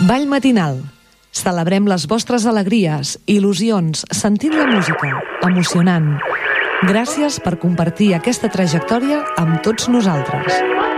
Ball matinal. Celebrem les vostres alegries, il·lusions, sentint la música, emocionant. Gràcies per compartir aquesta trajectòria amb tots nosaltres.